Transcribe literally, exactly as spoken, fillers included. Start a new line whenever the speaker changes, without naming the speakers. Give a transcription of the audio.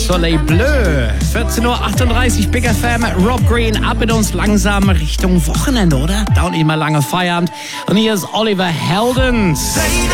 Soleil Bleu. vierzehn Uhr achtunddreißig, Big F M, Rob Green, ab mit uns langsam Richtung Wochenende, oder? Dauert nicht mal lange Feierabend. Und hier ist Oliver Heldens.